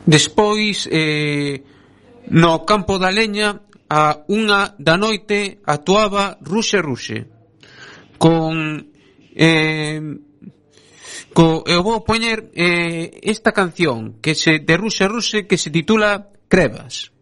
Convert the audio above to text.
Despois, no campo da leña, a 1:00 p.m. actuaba Ruxe Ruxe eu vou poñer esta canción de Ruxe Ruxe que se titula Crevas.